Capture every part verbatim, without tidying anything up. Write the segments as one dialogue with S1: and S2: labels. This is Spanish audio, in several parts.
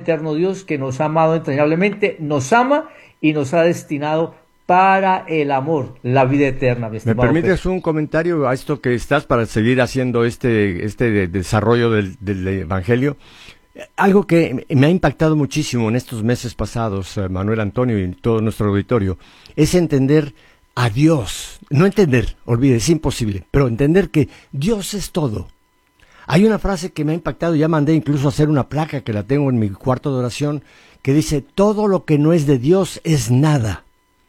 S1: eterno Dios que nos ha amado entrañablemente, nos ama y nos ha destinado para el amor, la vida eterna.
S2: ¿Me permites Pedro? un comentario a esto que estás para seguir haciendo este, este de, desarrollo del, del Evangelio? Algo que me ha impactado muchísimo en estos meses pasados, Manuel Antonio y todo nuestro auditorio, es entender a Dios. No entender, olvide, es imposible, pero entender que Dios es todo. Hay una frase que me ha impactado, ya mandé incluso a hacer una placa que la tengo en mi cuarto de oración, que dice, todo lo que no es de Dios es nada.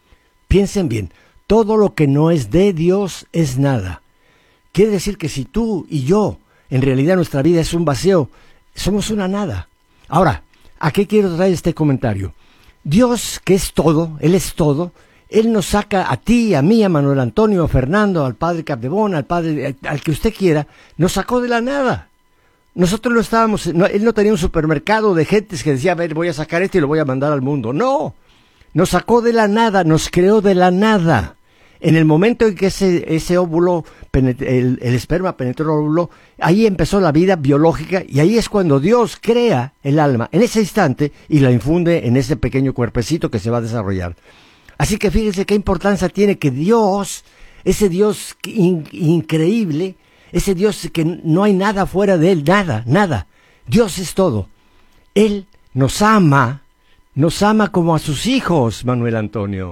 S2: Piensen bien, todo lo que no es de Dios es nada. Quiere decir que si tú y yo, en realidad nuestra vida es un vacío, somos una nada. Ahora, ¿a qué quiero traer este comentario? Dios, que es todo, Él es todo, Él nos saca a ti, a mí, a Manuel Antonio, a Fernando, al padre Capdevon, al padre, al que usted quiera, nos sacó de la nada. Nosotros no estábamos, no, Él no tenía un supermercado de gentes que decía, a ver, voy a sacar esto y lo voy a mandar al mundo. No. Nos sacó de la nada, nos creó de la nada. En el momento en que ese, ese óvulo, el, el esperma penetró el óvulo, ahí empezó la vida biológica y ahí es cuando Dios crea el alma, en ese instante, y la infunde en ese pequeño cuerpecito que se va a desarrollar. Así que fíjense qué importancia tiene que Dios, ese Dios in, increíble, ese Dios que no hay nada fuera de Él, nada, nada. Dios es todo. Él nos ama. Nos ama como a sus hijos, Manuel Antonio.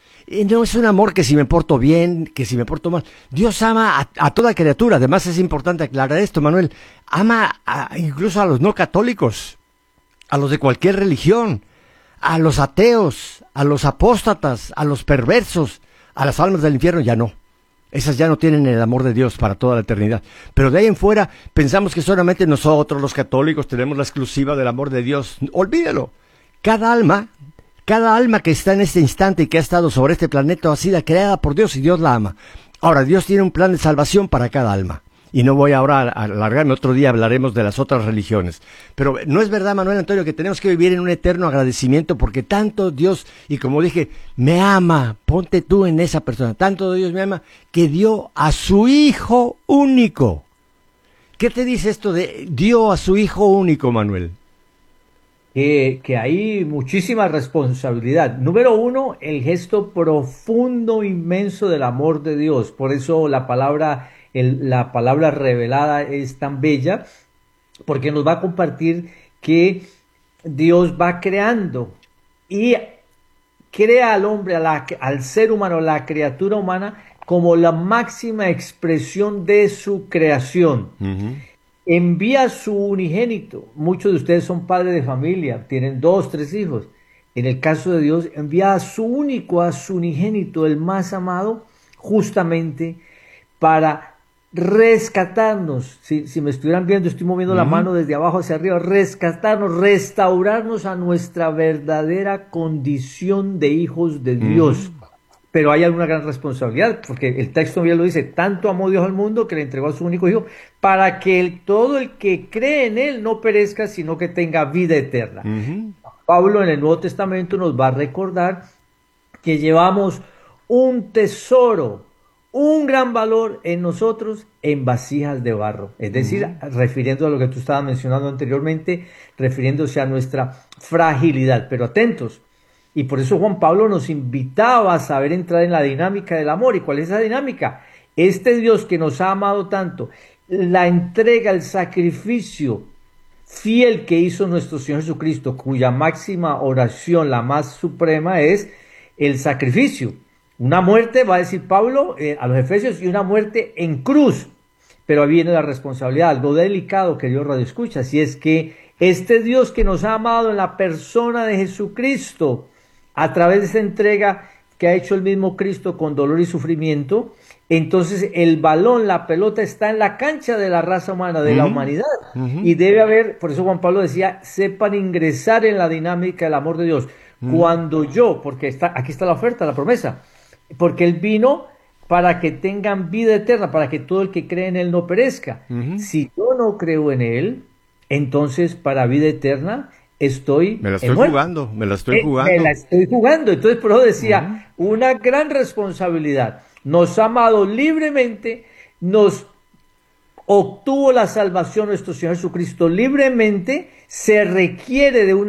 S2: Y no es un amor que si me porto bien, que si me porto mal. Dios ama a, a toda criatura. Además es importante aclarar esto, Manuel. Ama a, incluso a los no católicos, a los de cualquier religión, a los ateos, a los apóstatas, a los perversos, a las almas del infierno, ya no. Esas ya no tienen el amor de Dios para toda la eternidad. Pero de ahí en fuera pensamos que solamente nosotros, los católicos, tenemos la exclusiva del amor de Dios. Olvídelo. Cada alma, cada alma que está en este instante y que ha estado sobre este planeta ha sido creada por Dios y Dios la ama. Ahora, Dios tiene un plan de salvación para cada alma. Y no voy ahora a alargarme, otro día hablaremos de las otras religiones. Pero no es verdad, Manuel Antonio, que tenemos que vivir en un eterno agradecimiento porque tanto Dios, y como dije, me ama, ponte tú en esa persona, tanto Dios me ama que dio a su Hijo único. ¿Qué te dice esto de dio a su Hijo único, Manuel?
S1: Eh, que hay muchísima responsabilidad. Número uno, el gesto profundo, inmenso del amor de Dios. Por eso la palabra, el, la palabra revelada es tan bella, porque nos va a compartir que Dios va creando y crea al hombre, a la, al ser humano, la criatura humana, como la máxima expresión de su creación. Uh-huh. Envía a su unigénito. Muchos de ustedes son padres de familia, tienen dos, tres hijos. En el caso de Dios, envía a su único, a su unigénito, el más amado, justamente para rescatarnos. Si, si me estuvieran viendo, estoy moviendo uh-huh. la mano desde abajo hacia arriba, rescatarnos, restaurarnos a nuestra verdadera condición de hijos de Dios. Uh-huh. Pero hay alguna gran responsabilidad, porque el texto bien lo dice, tanto amó Dios al mundo que le entregó a su único hijo, para que el, todo el que cree en él no perezca, sino que tenga vida eterna. Uh-huh. Pablo en el Nuevo Testamento nos va a recordar que llevamos un tesoro, un gran valor en nosotros en vasijas de barro. Es decir, uh-huh. refiriendo a lo que tú estabas mencionando anteriormente, refiriéndose a nuestra fragilidad. Pero atentos. Y por eso Juan Pablo nos invitaba a saber entrar en la dinámica del amor. ¿Y cuál es esa dinámica? Este Dios que nos ha amado tanto, la entrega, el sacrificio fiel que hizo nuestro Señor Jesucristo, cuya máxima oración, la más suprema, es el sacrificio. Una muerte, va a decir Pablo eh, a los Efesios, y una muerte en cruz. Pero ahí viene la responsabilidad, algo delicado, querido Radio Escucha, si es que este Dios que nos ha amado en la persona de Jesucristo, a través de esa entrega que ha hecho el mismo Cristo con dolor y sufrimiento, entonces el balón, la pelota está en la cancha de la raza humana, de uh-huh. la humanidad. Uh-huh. Y debe haber, por eso Juan Pablo decía, sepan ingresar en la dinámica del amor de Dios. Uh-huh. Cuando yo, porque está, aquí está la oferta, la promesa, porque Él vino para que tengan vida eterna, para que todo el que cree en Él no perezca. Uh-huh. Si yo no creo en Él, entonces para vida eterna estoy
S2: me la estoy jugando, me la estoy eh, jugando.
S1: Me la estoy jugando. Entonces, por eso decía, uh-huh. una gran responsabilidad. Nos ha amado libremente, nos obtuvo la salvación nuestro Señor Jesucristo libremente, se requiere de una